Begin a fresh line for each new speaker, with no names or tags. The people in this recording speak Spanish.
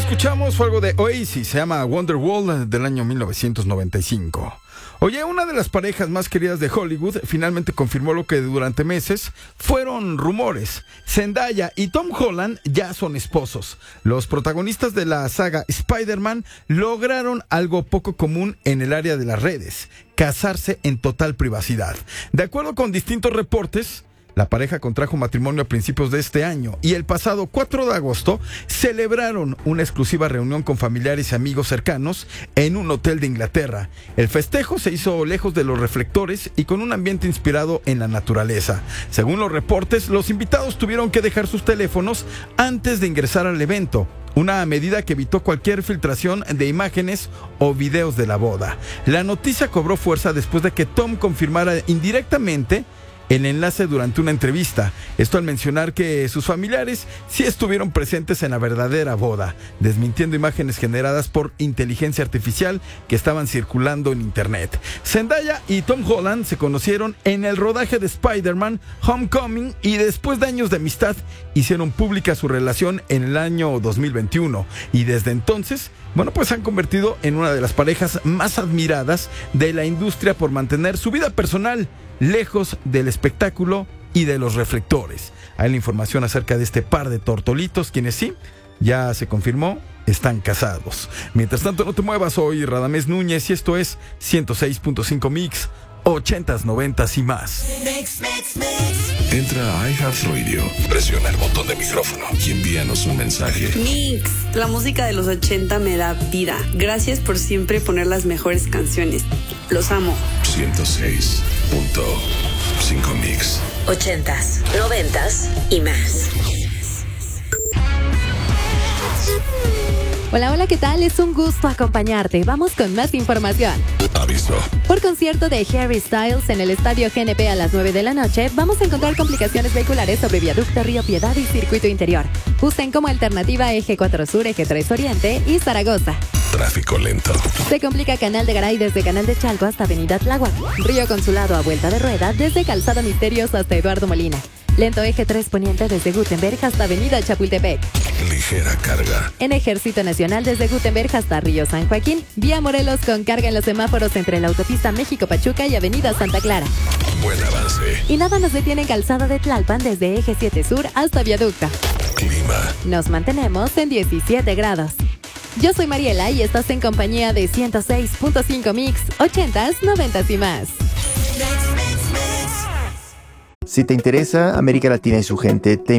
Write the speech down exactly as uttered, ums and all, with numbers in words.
escuchamos fue algo de Oasis, se llama Wonderwall, del año mil novecientos noventa y cinco. Oye, una de las parejas más queridas de Hollywood finalmente confirmó lo que durante meses fueron rumores. Zendaya y Tom Holland ya son esposos. Los protagonistas de la saga Spider-Man lograron algo poco común en el área de las redes: casarse en total privacidad. De acuerdo con distintos reportes, la pareja contrajo matrimonio a principios de este año y el pasado cuatro de agosto celebraron una exclusiva reunión con familiares y amigos cercanos en un hotel de Inglaterra. El festejo se hizo lejos de los reflectores y con un ambiente inspirado en la naturaleza. Según los reportes, los invitados tuvieron que dejar sus teléfonos antes de ingresar al evento, una medida que evitó cualquier filtración de imágenes o videos de la boda. La noticia cobró fuerza después de que Tom confirmara indirectamente el enlace durante una entrevista. Esto al mencionar que sus familiares sí estuvieron presentes en la verdadera boda, desmintiendo imágenes generadas por inteligencia artificial que estaban circulando en internet. Zendaya y Tom Holland se conocieron en el rodaje de Spider-Man Homecoming y después de años de amistad hicieron pública su relación en el año dos mil veintiuno y desde entonces, bueno, pues se han convertido en una de las parejas más admiradas de la industria por mantener su vida personal lejos del espectáculo y de los reflectores. Hay la información acerca de este par de tortolitos, quienes sí, ya se confirmó, están casados. Mientras tanto, no te muevas, soy Radamés Núñez y esto es ciento seis punto cinco Mix, ochentas, noventas y más.
Mix, mix, mix. Entra a iHeartRadio, presiona el botón de micrófono y envíanos un mensaje.
Mix, la música de los ochenta me da vida. Gracias por siempre poner las mejores canciones. Los amo.
ciento seis punto cinco Mix.
Ochentas, noventas y más.
Hola, hola, ¿qué tal? Es un gusto acompañarte. Vamos con más información.
Aviso.
Por concierto de Harry Styles en el Estadio G N P a las nueve de la noche, vamos a encontrar complicaciones vehiculares sobre Viaducto Río Piedad y Circuito Interior. Usen como alternativa Eje cuatro Sur, Eje tres Oriente y Zaragoza.
Tráfico lento.
Se complica Canal de Garay desde Canal de Chalco hasta Avenida Tláhuac. Río Consulado a vuelta de rueda desde Calzada Misterios hasta Eduardo Molina. Lento Eje tres Poniente desde Gutenberg hasta Avenida Chapultepec.
Ligera carga.
En Ejército Nacional desde Gutenberg hasta Río San Joaquín. Vía Morelos con carga en los semáforos entre la autopista México-Pachuca y Avenida Santa Clara.
Buen avance.
Y nada nos detiene en Calzada de Tlalpan desde Eje siete Sur hasta Viaducto.
Clima.
Nos mantenemos en diecisiete grados. Yo soy Mariela y estás en compañía de ciento seis punto cinco Mix, ochentas, noventas y más.
Si te interesa América Latina y su gente, te